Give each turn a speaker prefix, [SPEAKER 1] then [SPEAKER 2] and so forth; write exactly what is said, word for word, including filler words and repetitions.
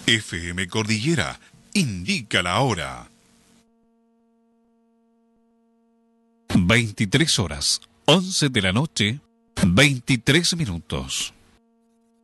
[SPEAKER 1] F M Cordillera indica la hora. veintitrés horas, once de la noche, veintitrés minutos.